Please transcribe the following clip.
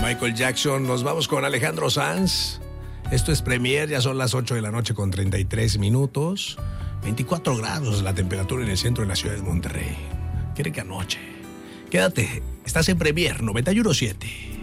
Michael Jackson. Nos vamos con Alejandro Sanz. Esto es Premier, ya son las 8 de la noche con 33 minutos. 24 grados la temperatura en el centro de la ciudad de Monterrey. Qué rica noche. Quédate, estás en Premier 91.7.